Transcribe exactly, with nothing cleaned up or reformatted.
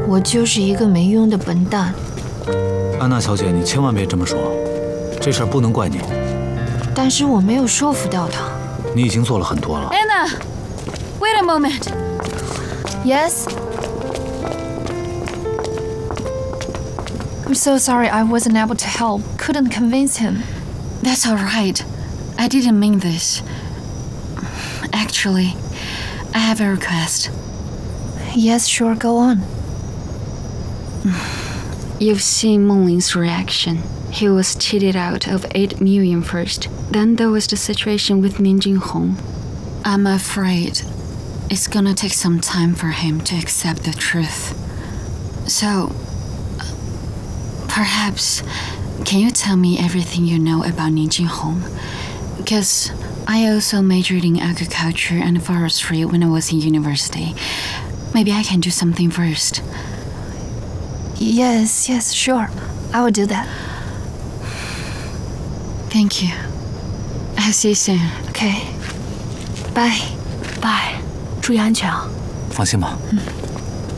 我就是一个没用的笨蛋。 安娜小姐，你千万别这么说，这事儿不能怪你。 但是我没有说服到他。 你已经做了很多了。 Anna, wait a moment. Yes. I'm so sorry I wasn't able to help. Couldn't convince him. That's all right. I didn't mean this. Actually, I have a request. Yes, sure, go on. You've seen Mengling's reaction. He was cheated out of eight million first. Then there was the situation with Ning Jinhong. I'm afraid it's gonna take some time for him to accept the truth. So, perhaps, can you tell me everything you know about Ning Jinhong? Because I also majored in agriculture and forestry when I was in university. Maybe I can do something first. Yes, yes, sure. I will do that. Thank you. I'll see you soon. Okay. Bye. Bye. 注意安全啊。 放心吧。 嗯。